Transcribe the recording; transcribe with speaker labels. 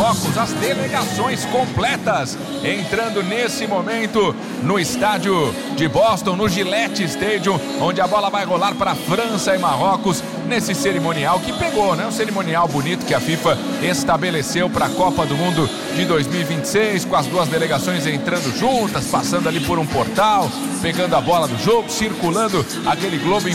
Speaker 1: Marrocos, as delegações completas entrando nesse momento no estádio de Boston, no Gillette Stadium, onde a bola vai rolar para França e Marrocos nesse cerimonial que pegou, né? Um cerimonial bonito que a FIFA estabeleceu para a Copa do Mundo de 2026, com as duas delegações entrando juntas, passando ali por um portal, pegando a bola do jogo, circulando aquele globo